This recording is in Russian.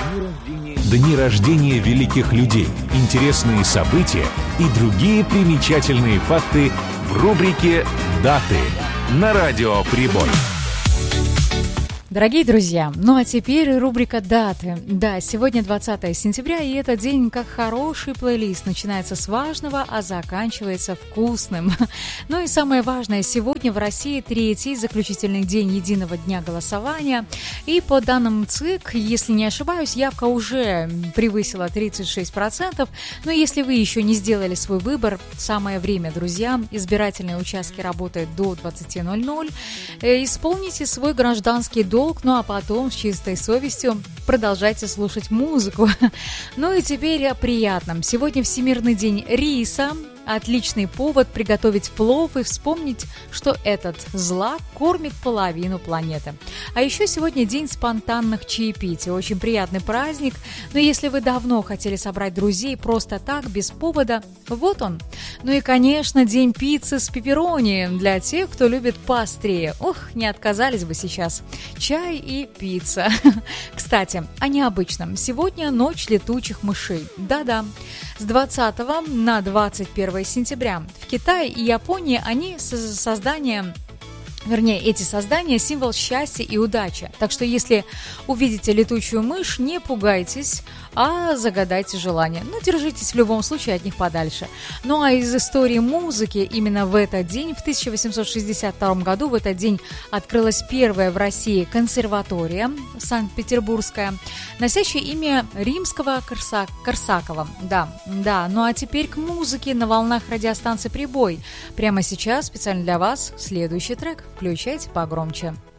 Дни рождения великих людей, интересные события и другие примечательные факты в рубрике «Даты» на Радио Прибой. Дорогие друзья, ну а теперь рубрика «Даты». Да, сегодня 20 сентября, и этот день, как хороший плейлист, начинается с важного, а заканчивается вкусным. Ну и самое важное, сегодня в России третий заключительный день единого дня голосования. И по данным ЦИК, если не ошибаюсь, явка уже превысила 36%. Но если вы еще не сделали свой выбор, самое время, друзья. Избирательные участки работают до 20:00. Исполните свой гражданский долг. Ну а потом с чистой совестью продолжайте слушать музыку. Ну и теперь о приятном. Сегодня Всемирный день риса. Отличный повод приготовить плов и вспомнить, что этот злак кормит половину планеты. А еще сегодня день спонтанных чаепитий. Очень приятный праздник. Но если вы давно хотели собрать друзей просто так, без повода, вот он. Ну и, конечно, день пиццы с пепперони для тех, кто любит поострее. Ох, не отказались бы сейчас. Чай и пицца. Кстати, о необычном. Сегодня ночь летучих мышей. Да-да. С 20 на 21 сентября в Китае и Японии эти создания – символ счастья и удачи. Так что если увидите летучую мышь, не пугайтесь, а загадайте желание. Ну, держитесь в любом случае от них подальше. Ну, а из истории музыки именно в этот день, в 1862 году, в этот день открылась первая в России консерватория Санкт-Петербургская, носящая имя римского Корсакова. Да. Ну, а теперь к музыке на волнах радиостанции «Прибой». Прямо сейчас специально для вас следующий трек. Включайте погромче.